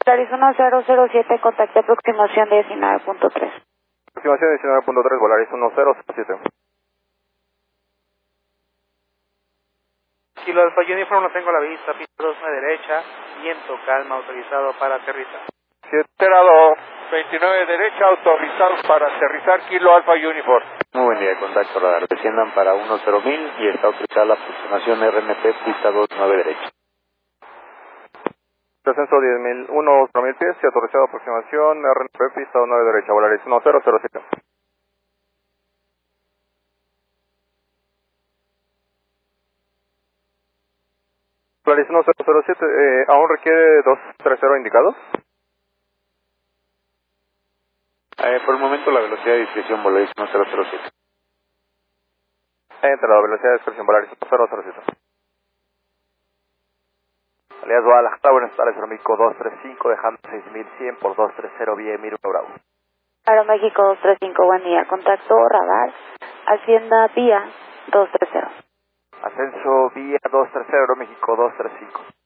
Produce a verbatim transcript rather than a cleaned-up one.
Polaris uno cero cero siete, contacto aproximación diecinueve punto tres. Aproximación diecinueve punto tres, Polaris uno cero cero siete. Kilo Alfa Uniform, lo tengo a la vista, pista dos nueve derecha, viento, calma, autorizado para aterrizar. siete grado veintinueve derecha, autorizados para aterrizar, Kilo Alfa Uniform. Muy buen día, contacto radar. Desciendan para uno cero mil y está autorizada la aproximación R M P, pista dos nueve derecha. Descenso diez mil, uno mil pies y autorizado aproximación R M P, pista dos nueve derecha, Polaris uno cero cero siete. Polaris uno cero cero siete, eh, ¿aún requiere dos treinta indicados? Eh, por el momento la velocidad de discreción Polaris uno cero cero siete. Entra la velocidad de discreción Polaris uno cero cero siete. Alias Guadalajara, buenas tardes, Aeroméxico dos tres cinco, dejando seis mil cien por dos tres cero, vía Emir uno Bravo. Aeroméxico dos tres cinco, buen día, contacto radar, Hacienda vía dos tres cero. Ascenso vía dos tres cero, Aeroméxico dos tres cinco.